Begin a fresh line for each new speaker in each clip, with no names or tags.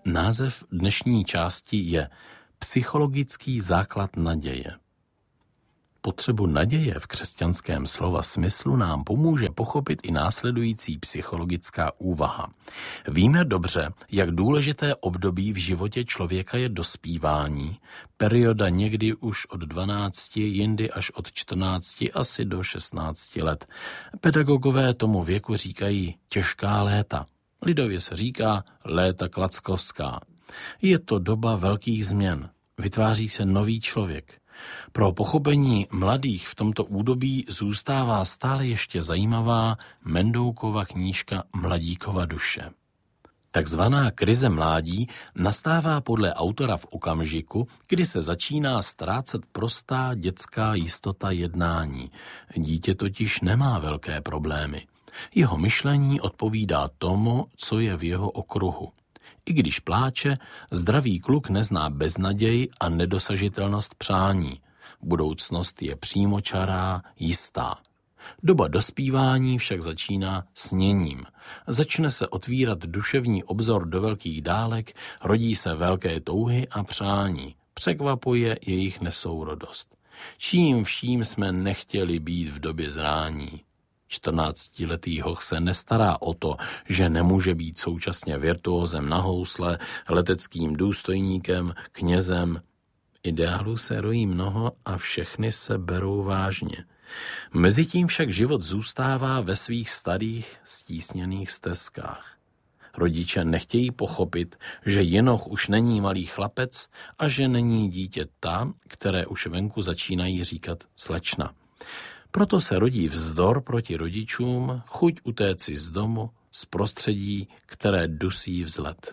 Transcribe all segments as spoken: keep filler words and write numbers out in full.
Název dnešní části je Psychologický základ naděje. Potřebu naděje v křesťanském slova smyslu nám pomůže pochopit i následující psychologická úvaha. Víme dobře, jak důležité období v životě člověka je dospívání, perioda někdy už od dvanácti, jindy až od čtrnácti asi do šestnácti let. Pedagogové tomu věku říkají těžká léta. Lidově se říká léta klackovská. Je to doba velkých změn. Vytváří se nový člověk. Pro pochopení mladých v tomto údobí zůstává stále ještě zajímavá Mendoukova knížka Mladíkova duše. Takzvaná krize mládí nastává podle autora v okamžiku, kdy se začíná ztrácet prostá dětská jistota jednání. Dítě totiž nemá velké problémy. Jeho myšlení odpovídá tomu, co je v jeho okruhu. I když pláče, zdravý kluk nezná beznaděj a nedosažitelnost přání. Budoucnost je přímočará, jistá. Doba dospívání však začíná sněním. Začne se otvírat duševní obzor do velkých dálek, rodí se velké touhy a přání. Překvapuje jejich nesourodost. Čím vším jsme nechtěli být v době zrání. čtrnáctiletý hoch se nestará o to, že nemůže být současně virtuózem na housle, leteckým důstojníkem, knězem. Ideálů se rojí mnoho a všechny se berou vážně. Mezitím však život zůstává ve svých starých, stísněných stezkách. Rodiče nechtějí pochopit, že Jenoch už není malý chlapec a že není dítě ta, které už venku začínají říkat slečna. Proto se rodí vzdor proti rodičům, chuť utéci z domu, z prostředí, které dusí vzlet.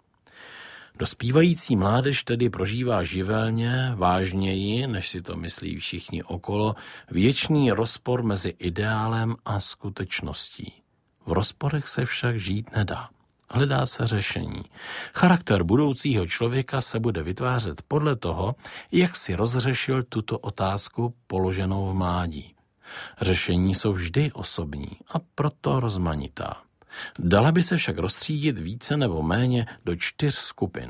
Dospívající mládež tedy prožívá živelně, vážněji, než si to myslí všichni okolo, věčný rozpor mezi ideálem a skutečností. V rozporech se však žít nedá. Hledá se řešení. Charakter budoucího člověka se bude vytvářet podle toho, jak si rozřešil tuto otázku položenou v mládí. Řešení jsou vždy osobní a proto rozmanitá. Dala by se však rozstřídit více nebo méně do čtyř skupin.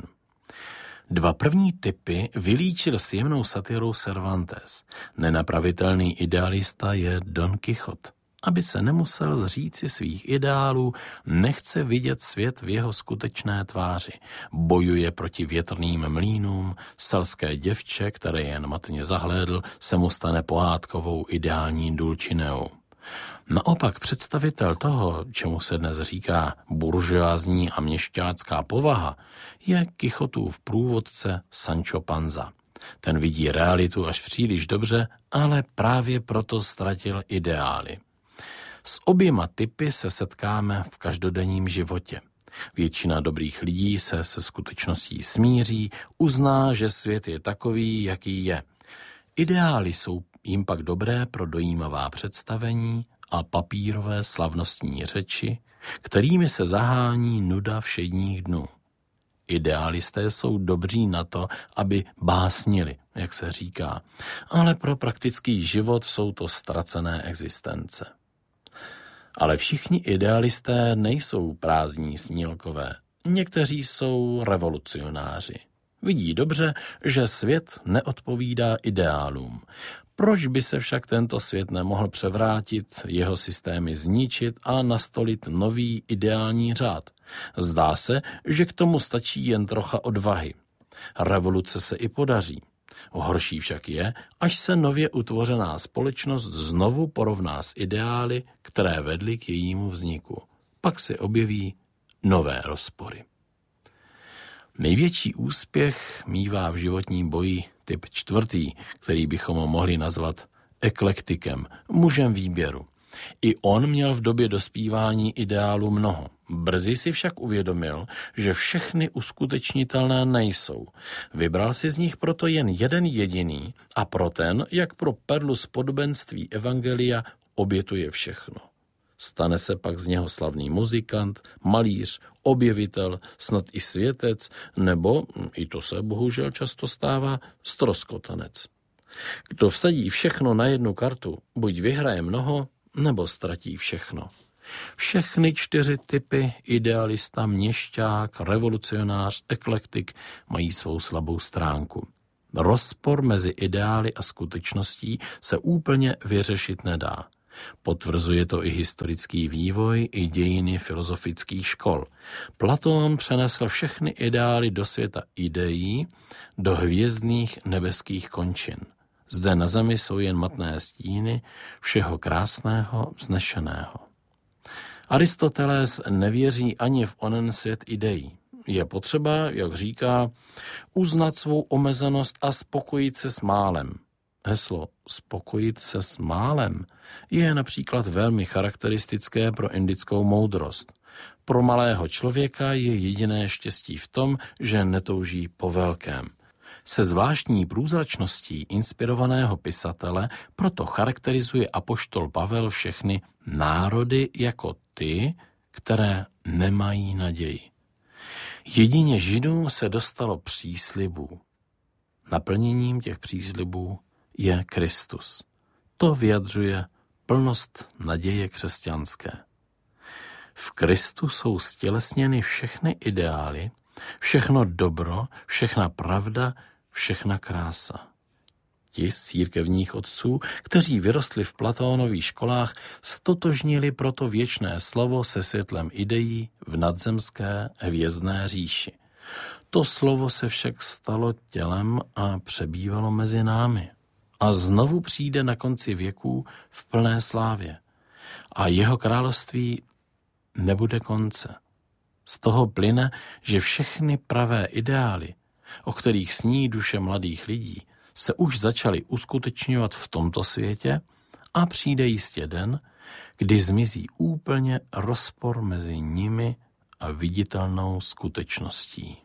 Dva první typy vylíčil s jemnou satirou Cervantes. Nenapravitelný idealista je Don Quixote. Aby se nemusel zříci svých ideálů, nechce vidět svět v jeho skutečné tváři. Bojuje proti větrným mlýnům, selské děvče, které jen matně zahlédl, se mu stane pohádkovou ideální dulčineou. Naopak představitel toho, čemu se dnes říká buržoázní a měšťácká povaha, je Quixotův průvodce Sancho Panza. Ten vidí realitu až příliš dobře, ale právě proto ztratil ideály. S oběma typy se setkáme v každodenním životě. Většina dobrých lidí se se skutečností smíří, uzná, že svět je takový, jaký je. Ideály jsou jim pak dobré pro dojímavá představení a papírové slavnostní řeči, kterými se zahání nuda všedních dnů. Idealisté jsou dobří na to, aby básnili, jak se říká, ale pro praktický život jsou to ztracené existence. Ale všichni idealisté nejsou prázdní snílkové. Někteří jsou revolucionáři. Vidí dobře, že svět neodpovídá ideálům. Proč by se však tento svět nemohl převrátit, jeho systémy zničit a nastolit nový ideální řád? Zdá se, že k tomu stačí jen trocha odvahy. Revoluce se i podaří. Horší však je, až se nově utvořená společnost znovu porovná s ideály, které vedly k jejímu vzniku. Pak se objeví nové rozpory. Největší úspěch mívá v životním boji typ čtvrtý, který bychom ho mohli nazvat eklektikem, mužem výběru. I on měl v době dospívání ideálu mnoho. Brzy si však uvědomil, že všechny uskutečnitelné nejsou. Vybral si z nich proto jen jeden jediný a pro ten, jak pro perlu z podobenství evangelia, obětuje všechno. Stane se pak z něho slavný muzikant, malíř, objevitel, snad i světec, nebo, i to se bohužel často stává, ztroskotanec. Kdo vsadí všechno na jednu kartu, buď vyhraje mnoho, nebo ztratí všechno. Všechny čtyři typy, idealista, měšťák, revolucionář, eklektik, mají svou slabou stránku. Rozpor mezi ideály a skutečností se úplně vyřešit nedá. Potvrzuje to i historický vývoj, i dějiny filozofických škol. Platón přenesl všechny ideály do světa ideí, do hvězdných nebeských končin. Zde na zemi jsou jen matné stíny všeho krásného, vznešeného. Aristoteles nevěří ani v onen svět ideí. Je potřeba, jak říká, uznat svou omezenost a spokojit se s málem. Heslo spokojit se s málem je například velmi charakteristické pro indickou moudrost. Pro malého člověka je jediné štěstí v tom, že netouží po velkém. Se zvláštní průzračností inspirovaného pisatele proto charakterizuje apoštol Pavel všechny národy jako ty, které nemají naději. Jedině Židům se dostalo příslibů. Naplněním těch příslibů je Kristus. To vyjadřuje plnost naděje křesťanské. V Kristu jsou stělesněny všechny ideály, všechno dobro, všechna pravda, všechna krása. Ti z církevních otců, kteří vyrostli v Platónových školách, stotožnili proto věčné slovo se světlem ideí v nadzemské hvězdné říši. To slovo se však stalo tělem a přebývalo mezi námi. A znovu přijde na konci věků v plné slávě. A jeho království nebude konce. Z toho plyne, že všechny pravé ideály, o kterých sní duše mladých lidí, se už začaly uskutečňovat v tomto světě a přijde jistě den, kdy zmizí úplně rozpor mezi nimi a viditelnou skutečností.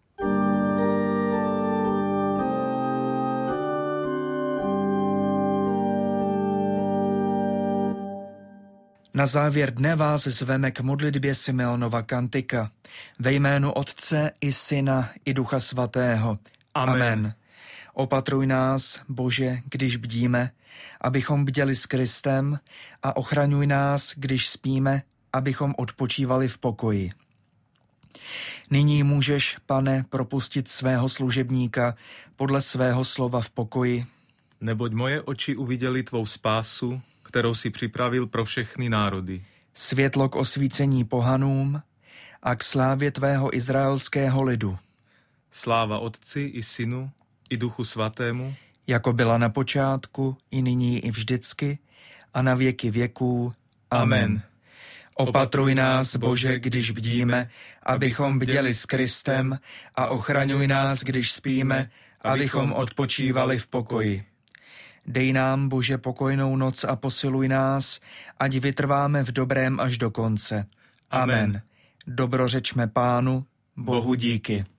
Na závěr dne vás zveme k modlitbě Simeonova kantika. Ve jménu Otce i Syna i Ducha Svatého. Amen. Amen. Opatruj nás, Bože, když bdíme, abychom bděli s Kristem, a ochraňuj nás, když spíme, abychom odpočívali v pokoji. Nyní můžeš, Pane, propustit svého služebníka podle svého slova v pokoji.
Neboť moje oči uviděli tvou spásu, kterou si připravil pro všechny národy.
Světlo k osvícení pohanům a k slávě tvého izraelského lidu.
Sláva Otci i Synu i Duchu Svatému,
jako byla na počátku, i nyní, i vždycky, a na věky věků. Amen. Opatruj nás, Bože, když bdíme, abychom bděli s Kristem, a ochraňuj nás, když spíme, abychom odpočívali v pokoji. Dej nám, Bože, pokojnou noc a posiluj nás, ať vytrváme v dobrém až do konce. Amen. Dobrořečme Pánu, Bohu díky.